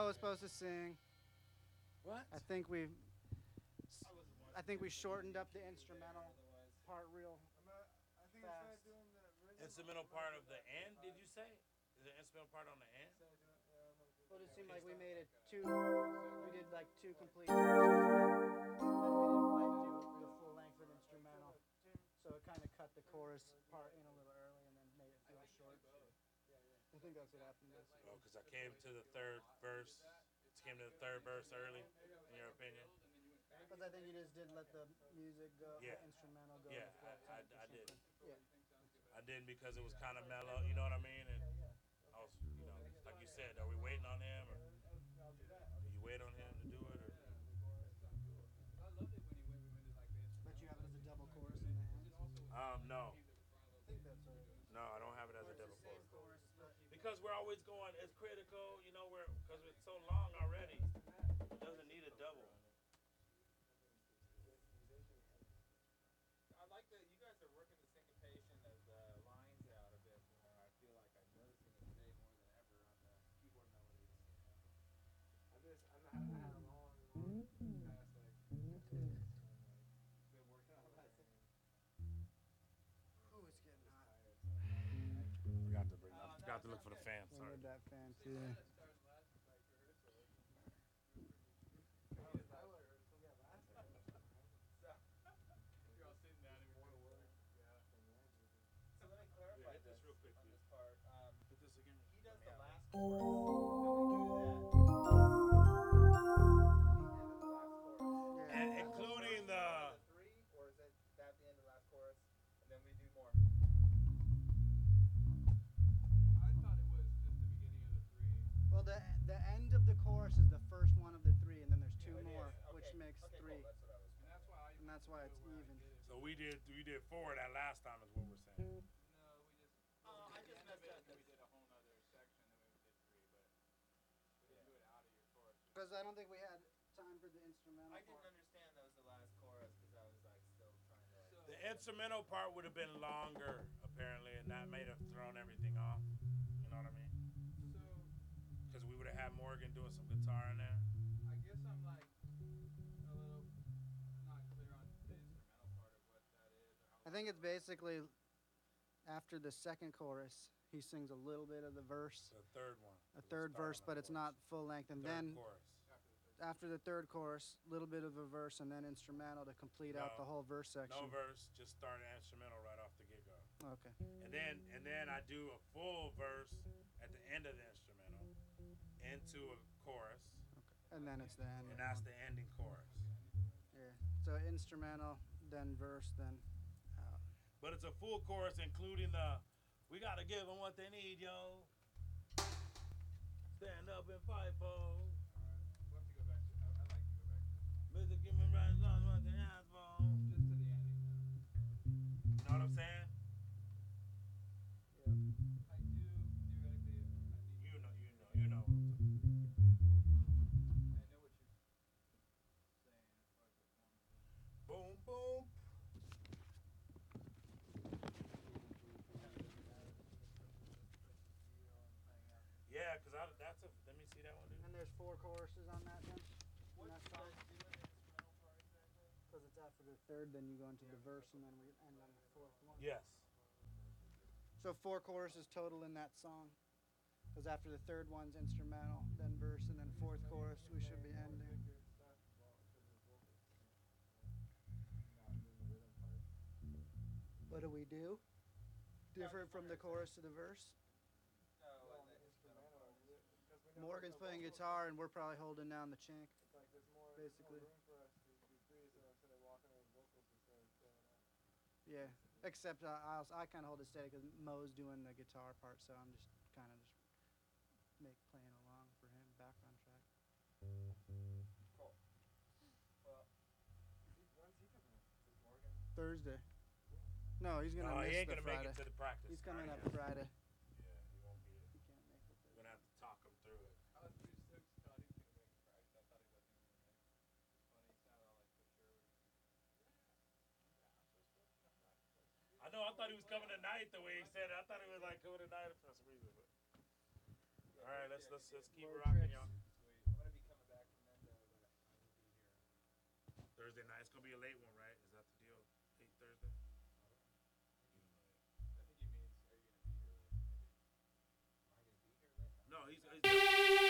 was supposed to sing. What? I think we shortened up the instrumental part real fast. Instrumental part of the end, did you say? Is the instrumental part on the end? Well, it seemed like we made it two. We did like two complete verses, and then we didn't quite do the full length of the instrumental. So it kind of cut the chorus part in a little early, and then made it feel short. I think that's what happened. Oh, because I came to the third verse. Came to the third verse early, in your opinion? Because I think you just didn't let the music go, Yeah. the instrumental go. Yeah, with what I did. Yeah. I didn't because it was kind of mellow, you know what I mean? And I was, like you said, are we waiting on him? Or do you wait on him to do it? Or? But you have it as a double chorus in the end? No. I think that's what it is. No, I don't have it as a double chorus. Because we're always going, it's critical, because it's so long already. It doesn't need a double. I like that you guys are working the syncopation of the lines out a bit more. I feel like I'm noticing it today more than ever on the keyboard melodies. I had a long past been working on that. Oh, it's getting hot. Forgot to look for the fan. I Sorry. need that fan too. So let me clarify Hit this real quick, on please. this part. Hit this again. He does the last chorus, and we do that. Yeah. Including the... Three, or is it that the end of the last chorus, and then we do more? I thought it was just the beginning of the three. Well, the end of the chorus is the first one of the three, and then there's two more, which makes three. Cool, that's what I was. And that's why it's even. So we did four that last time is what we're saying. No, I just messed up. we did a whole nother section, then we did three, but we didn't do it out of your chorus. Because I don't think we had time for the instrumental I didn't part. understand that was the last chorus because I was like still trying to. The instrumental part would have been longer, apparently, and that may have thrown everything off. You know what I mean? So, Because we would have had Morgan doing some guitar in there. I guess I'm like a little not clear on the instrumental part of what that is. Or how I think it's basically after the second chorus, he sings a little bit of the verse, The third one. a third verse, but it's not full length. And then chorus. after the third chorus, a little bit of a verse, and then instrumental to complete out the whole verse section. No verse, just start an instrumental right off the get-go. Okay. And then I do a full verse at the end of the instrumental into a chorus, And then it's the end. and that's the ending chorus. Yeah. So instrumental, then verse, then out. But it's a full chorus, including the "We gotta give them what they need, yo. Stand up and fight, for." Alright, we'll have to go back to, I'd like to go back to Mr. Give me right on what they ask for. just to the ending though. You know what I'm saying? I do theoretically, You know. I know what you're saying as far as the form. Boom, boom. Yeah, cause that's a. Let me see that one, dude. And there's 4 choruses on that then? What On that do you song? guys do in the instrumental part exactly? Because it's after the third, then you go into the verse, and then we end on the fourth one. Yes. So 4 choruses total in that song. Because after the third one's instrumental, then verse, and then fourth chorus, we should be ending. What do we do? Different from the chorus to the verse? No, in the instrumental part. Morgan's playing guitar, and we're probably holding down the chink. Basically. Yeah. Except I kind of hold it steady because Mo's doing the guitar part, so I'm just kind of playing along for him, background track. Cool. Well, when's he coming in? Is Morgan? Thursday. No, he's gonna No, miss he ain't the gonna Friday. make it to the practice. He's coming up Yeah. Friday. Yeah, he won't be. He can't make it. We're gonna have to talk him through it. I was pretty stoked Scott he was gonna make practice. I thought he wasn't gonna make it. It's funny, he sounded all like for sure. I know. I thought he was coming tonight. The way he said it, I thought he was like coming tonight for some reason. But all right, let's keep More rocking, tricks. y'all. Sweet. Thursday night. It's gonna be a late one,